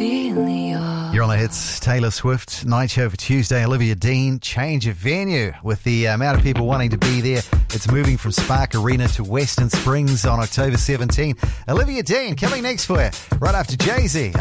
You're on the hits. Taylor Swift, night show for Tuesday. Olivia Dean, change of venue with the amount of people wanting to be there. It's moving from Spark Arena to Western Springs on October 17. Olivia Dean coming next for you right after Jay-Z.